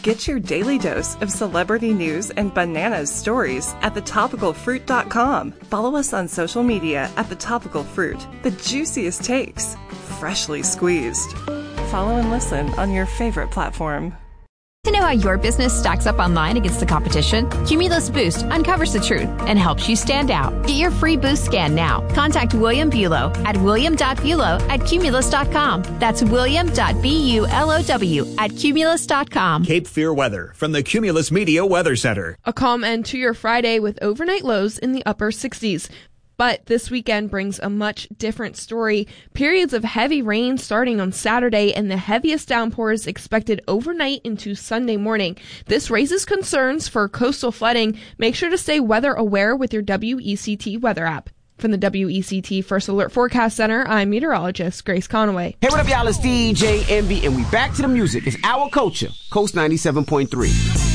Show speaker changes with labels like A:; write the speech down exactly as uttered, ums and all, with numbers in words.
A: Get your daily dose of celebrity news and bananas stories at the topical fruit dot com. Follow us on social media at The Topical Fruit. The juiciest takes, freshly squeezed. Follow and listen on your favorite platform.
B: To know how your business stacks up online against the competition, Cumulus Boost uncovers the truth and helps you stand out. Get your free boost scan now. Contact William Bulow at william dot bulow at cumulus dot com. That's william dot bulow at cumulus dot com.
C: Cape Fear weather from the Cumulus Media Weather Center.
D: A calm end to your Friday with overnight lows in the upper sixties. But this weekend brings a much different story. Periods of heavy rain starting on Saturday and the heaviest downpours expected overnight into Sunday morning. This raises concerns for coastal flooding. Make sure to stay weather aware with your W E C T weather app. From the W E C T First Alert Forecast Center, I'm meteorologist Grace Conaway.
E: Hey, what up, y'all? It's D J Envy, and we back to the music. It's Our Culture, Coast ninety-seven point three.